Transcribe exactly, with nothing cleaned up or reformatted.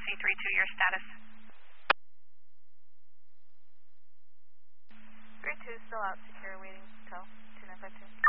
Taxi three two, your status. three two, still out, secure, waiting till two nine five two.